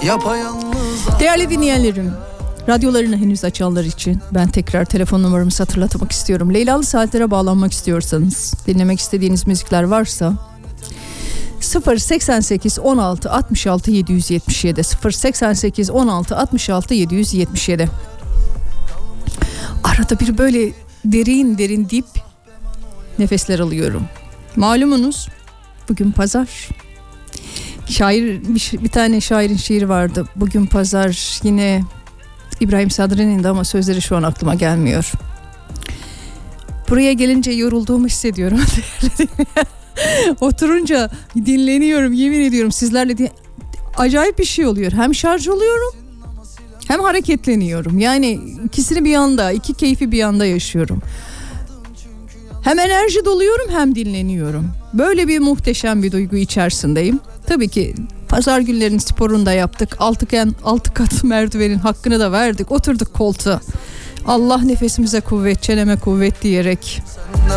Değerli dinleyenlerim, radyolarını henüz açanlar için ben tekrar telefon numaramızı hatırlatmak istiyorum. Leylalı Saatlere bağlanmak istiyorsanız, dinlemek istediğiniz müzikler varsa 088 16 66 777 088 16 66 777. Arada bir böyle derin derin dip nefesler alıyorum. Malumunuz bugün pazar. Bir tane şairin şiiri vardı. Bugün pazar, yine İbrahim Sadri'nin de, ama sözleri şu an aklıma gelmiyor. Buraya gelince yorulduğumu hissediyorum. Oturunca dinleniyorum, yemin ediyorum sizlerle acayip bir şey oluyor. Hem şarj oluyorum hem hareketleniyorum. Yani ikisini bir anda, iki keyfi bir anda yaşıyorum. Hem enerji doluyorum hem dinleniyorum. Böyle bir muhteşem bir duygu içerisindeyim. Tabii ki pazar günlerinin sporunu da yaptık. 6 kat merdivenin hakkını da verdik. Oturduk koltuğa. Allah nefesimize kuvvet, çeneme kuvvet diyerek